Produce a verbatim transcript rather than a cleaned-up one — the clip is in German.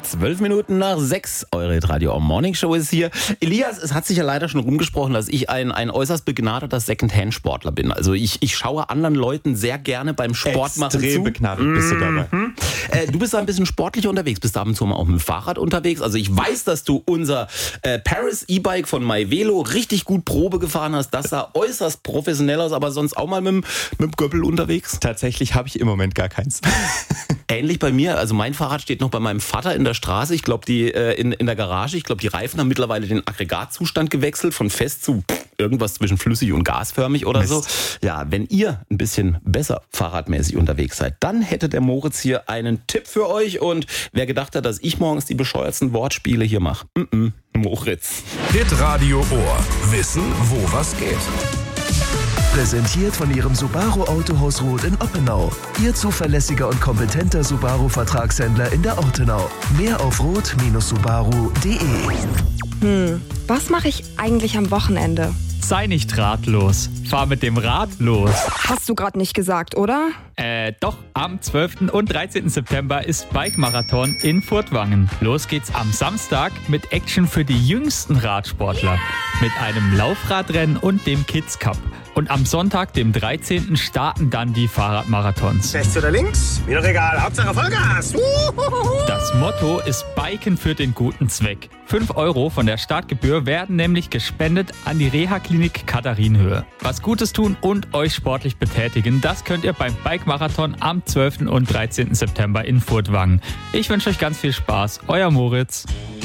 Zwölf Minuten nach sechs, eure Radio Morning Show ist hier. Elias, es hat sich ja leider schon rumgesprochen, dass ich ein, ein äußerst begnadeter Secondhand-Sportler bin. Also ich, ich schaue anderen Leuten sehr gerne beim Sport machen zu. Extrem begnadet bist du dabei. Mhm. Äh, du bist da ein bisschen sportlicher unterwegs, bist ab und zu mal auch mit dem Fahrrad unterwegs. Also ich weiß, dass du unser äh, Paris E-Bike von MyVelo richtig gut Probe gefahren hast. Das sah äußerst professionell aus, aber sonst auch mal mit, mit dem Göppel unterwegs? Tatsächlich habe ich im Moment gar keins. Ähnlich bei mir, also mein Fahrrad steht noch bei meinem Vater in der Straße, ich glaube die äh, in, in der Garage, ich glaube die Reifen haben mittlerweile den Aggregatzustand gewechselt, von fest zu irgendwas zwischen flüssig und gasförmig oder Mist. so. Ja, wenn ihr ein bisschen besser fahrradmäßig unterwegs seid, dann hätte der Moritz hier einen Tipp für euch und wer gedacht hat, dass ich morgens die bescheuertsten Wortspiele hier mache, mm-mm, Moritz. Hitradio Ohr. Wissen, wo was geht. Präsentiert von Ihrem Subaru Autohaus Roth in Oppenau. Ihr zuverlässiger und kompetenter Subaru-Vertragshändler in der Ortenau. Mehr auf roth Subaru punkt de. Hm, was mache ich eigentlich am Wochenende? Sei nicht ratlos. Fahr mit dem Rad los. Hast du gerade nicht gesagt, oder? Äh, doch, am zwölften und dreizehnten September ist Bike-Marathon in Furtwangen. Los geht's am Samstag mit Action für die jüngsten Radsportler. Mit einem Laufradrennen und dem Kids Cup. Und am Sonntag, dem dreizehnten starten dann die Fahrradmarathons. Rechts oder links? Mir doch egal. Hauptsache Vollgas. Uhuhuhu. Das Motto ist Biken für den guten Zweck. fünf Euro von der Startgebühr werden nämlich gespendet an die Reha-Klinik Katharinenhöhe. Was Gutes tun und euch sportlich betätigen, das könnt ihr beim Bike-Marathon am zwölften und dreizehnten September in Furtwangen. Ich wünsche euch ganz viel Spaß. Euer Moritz.